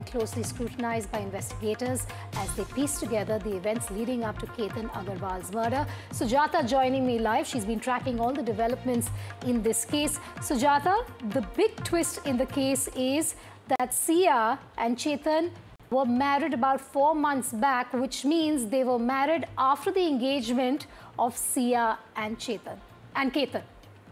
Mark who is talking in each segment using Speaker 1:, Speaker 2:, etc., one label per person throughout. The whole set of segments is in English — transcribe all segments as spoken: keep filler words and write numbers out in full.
Speaker 1: Closely scrutinized by investigators as they piece together the events leading up to Ketan Agarwal's murder. Sujata joining me live. She's been tracking all the developments in this case. Sujata, the big twist in the case is that Sia and Chetan were married about four months back, which means they were married after the engagement of Sia and Chetan and Ketan.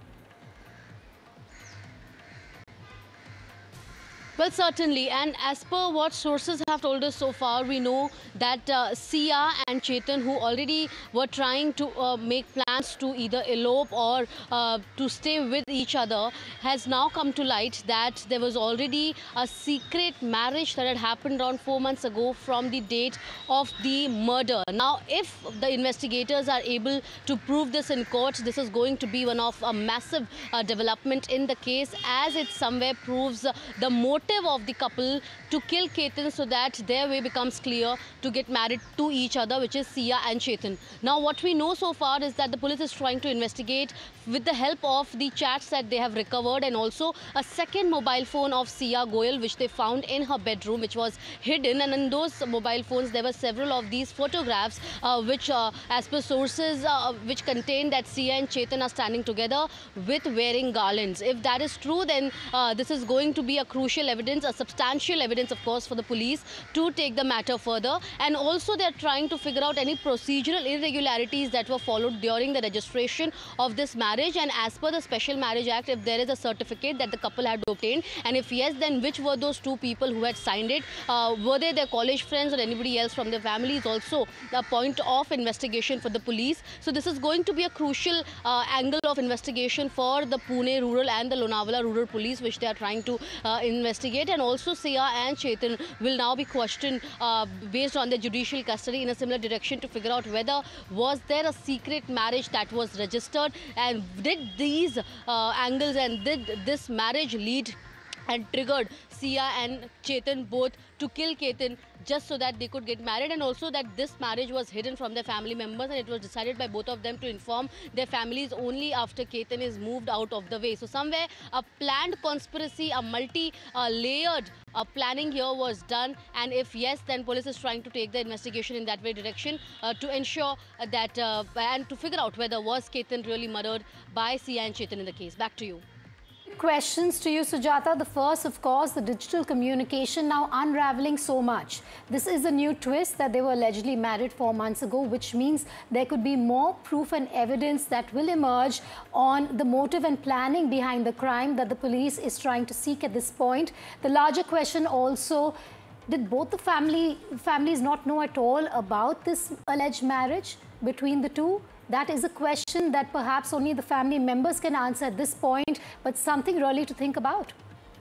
Speaker 2: Well, certainly, and as per what sources have told us so far, we know that uh, Sia and Chetan, who already were trying to uh, make plans to either elope or uh, to stay with each other, has now come to light that there was already a secret marriage that had happened around four months ago from the date of the murder. Now, if the investigators are able to prove this in court, this is going to be one of a massive uh, development in the case, as it somewhere proves uh, the motive of the couple to kill Ketan so that their way becomes clear to get married to each other, which is Sia and Chetan. Now, what we know so far is that the police is trying to investigate with the help of the chats that they have recovered and also a second mobile phone of Sia Goyal, which they found in her bedroom, which was hidden. And in those mobile phones, there were several of these photographs, uh, which, uh, as per sources, uh, which contain that Sia and Chetan are standing together with wearing garlands. If that is true, then uh, this is going to be a crucial evidence. Evidence, a substantial evidence, of course, for the police to take the matter further. And also they are trying to figure out any procedural irregularities that were followed during the registration of this marriage. And as per the Special Marriage Act, if there is a certificate that the couple had obtained, and if yes, then which were those two people who had signed it? Uh, were they their college friends or anybody else from their family is also a point of investigation for the police. So this is going to be a crucial uh, angle of investigation for the Pune Rural and the Lonavala Rural Police, which they are trying to uh, investigate. And also Sia and Chetan will now be questioned uh, based on their judicial custody in a similar direction to figure out whether was there a secret marriage that was registered, and did these uh, angles and did this marriage lead and triggered Sia and Chetan both to kill Ketan just so that they could get married, and also that this marriage was hidden from their family members and it was decided by both of them to inform their families only after Ketan is moved out of the way. So somewhere a planned conspiracy, a multi-layered uh, uh, planning here was done, and if yes, then police is trying to take the investigation in that way direction uh, to ensure uh, that uh, and to figure out whether was Ketan really murdered by Sia and Chetan in the case. Back to you.
Speaker 1: Questions to you, Sujata. The first, of course, the digital communication now unraveling so much. This is a new twist that they were allegedly married four months ago, which means there could be more proof and evidence that will emerge on the motive and planning behind the crime that the police is trying to seek at this point. The larger question also, did both the family families not know at all about this alleged marriage between the two? That is a question that perhaps only the family members can answer at this point, but something really to think about.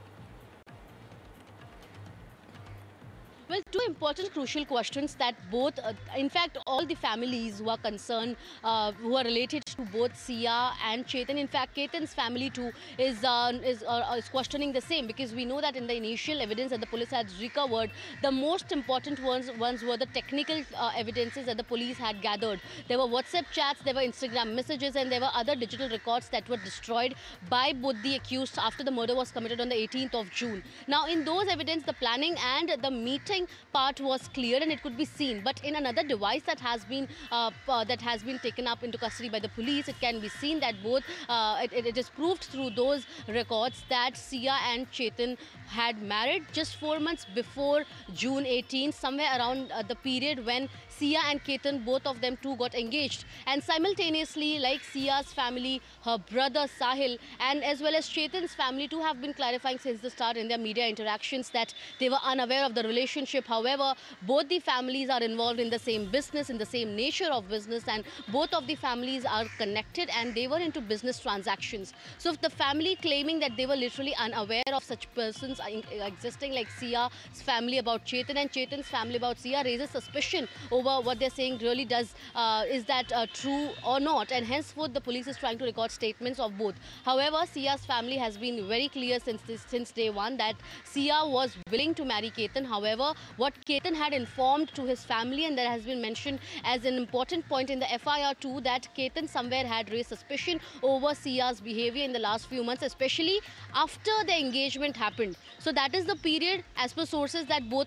Speaker 2: Well, two important crucial questions that both, uh, in fact, all the families who are concerned, uh, who are related to both Sia and Chetan. In fact, Ketan's family too is uh, is, uh, is questioning the same, because we know that in the initial evidence that the police had recovered, the most important ones, ones were the technical uh, evidences that the police had gathered. There were WhatsApp chats, there were Instagram messages, and there were other digital records that were destroyed by both the accused after the murder was committed on the eighteenth of June. Now, in those evidence, the planning and the meeting part was clear and it could be seen, but in another device that has been uh, uh, that has been taken up into custody by the police, it can be seen that both uh, it, it is proved through those records that Sia and Chetan had married just four months before June eighteenth, somewhere around uh, the period when Sia and Ketan, both of them too, got engaged. And simultaneously, like Sia's family, her brother Sahil, and as well as Chetan's family too, have been clarifying since the start in their media interactions that they were unaware of the relationship. However, both the families are involved in the same business, in the same nature of business, and both of the families are connected and they were into business transactions. So if the family claiming that they were literally unaware of such persons existing, like Sia's family about Chetan and Chetan's family about Sia, raises suspicion over what they're saying really does, uh, is that uh, true or not, and henceforth the police is trying to record statements of both. However, Sia's family has been very clear since this, since day one that Sia was willing to marry Ketan. However, what Ketan had informed to his family, and that has been mentioned as an important point in the F I R too, that Ketan somewhere had raised suspicion over Sia's behavior in the last few months, especially after the engagement happened. So that is the period, as per sources, that both